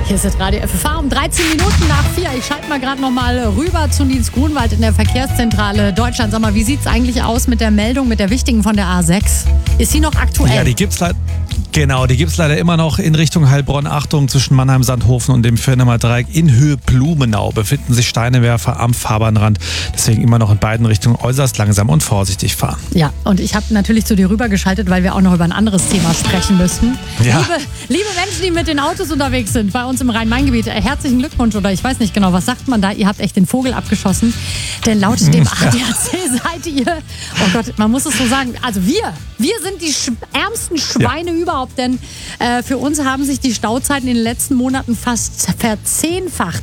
Hier ist das Radio FFH um 13 Minuten nach 4. Ich schalte mal gerade noch mal rüber zu Nils Grunwald in der Verkehrszentrale Deutschland. Sag mal, wie sieht es eigentlich aus mit der Meldung, mit der wichtigen von der A6? Ist sie noch aktuell? Ja, die gibt's leider immer noch in Richtung Heilbronn. Achtung, zwischen Mannheim-Sandhofen und dem Firnemer Dreieck in Höhe Blumenau befinden sich Steinewerfer am Fahrbahnrand. Deswegen immer noch in beiden Richtungen äußerst langsam und vorsichtig fahren. Ja, und ich habe natürlich zu dir rübergeschaltet, weil wir auch noch über ein anderes Thema sprechen müssen. Ja. Liebe Menschen, die mit den Autos unterwegs sind, bei uns im Rhein-Main-Gebiet, herzlichen Glückwunsch, oder ich weiß nicht genau, was sagt man da? Ihr habt echt den Vogel abgeschossen. Denn laut dem ADAC seid ihr, oh Gott, man muss es so sagen, also wir sind die ärmsten Schweine überhaupt, denn für uns haben sich die Stauzeiten in den letzten Monaten fast verzehnfacht.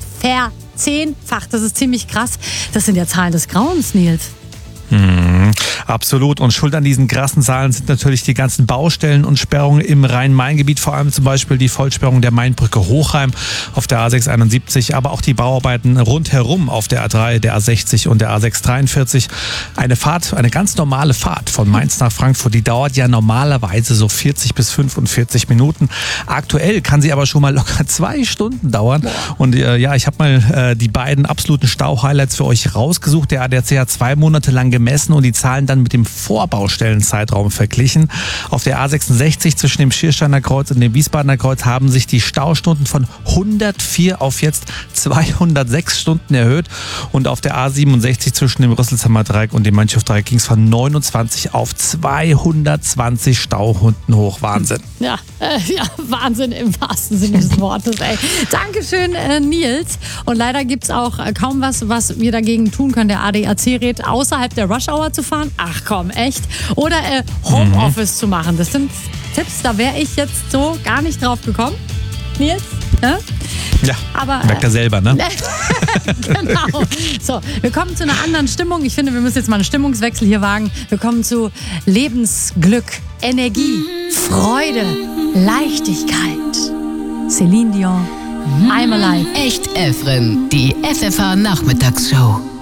Das ist ziemlich krass. Das sind ja Zahlen des Grauens, Nils. Absolut. Und schuld an diesen krassen Zahlen sind natürlich die ganzen Baustellen und Sperrungen im Rhein-Main-Gebiet, vor allem zum Beispiel die Vollsperrung der Mainbrücke Hochheim auf der A671, aber auch die Bauarbeiten rundherum auf der A3, der A60 und der A643. Eine ganz normale Fahrt von Mainz nach Frankfurt, die dauert ja normalerweise so 40 bis 45 Minuten. Aktuell kann sie aber schon mal locker 2 Stunden dauern. Und ich habe mal die beiden absoluten Stau-Highlights für euch rausgesucht. Der ADAC hat 2 Monate lang gemessen und die Zahlen dann mit dem Vorbaustellenzeitraum verglichen. Auf der A66 zwischen dem Schiersteiner Kreuz und dem Wiesbadener Kreuz haben sich die Staustunden von 104 auf jetzt 206 Stunden erhöht. Und auf der A67 zwischen dem Rüsselsheimer Dreieck und dem Mönchhof-Dreieck ging es von 29 auf 220 Staustunden hoch. Wahnsinn. Ja, Wahnsinn im wahrsten Sinne des Wortes. Ey. Dankeschön, Nils. Und leider gibt es auch kaum was wir dagegen tun können. Der ADAC rät, außerhalb der Rush-Hour zu fahren. Ach komm, echt? Oder Homeoffice zu machen. Das sind Tipps, da wäre ich jetzt so gar nicht drauf gekommen. Nils? Ja, aber merkt er selber, ne? Genau. So, wir kommen zu einer anderen Stimmung. Ich finde, wir müssen jetzt mal einen Stimmungswechsel hier wagen. Wir kommen zu Lebensglück, Energie, Freude, Leichtigkeit. Celine Dion, I'm Alive. Echt Elfrin, die FFH Nachmittagsshow.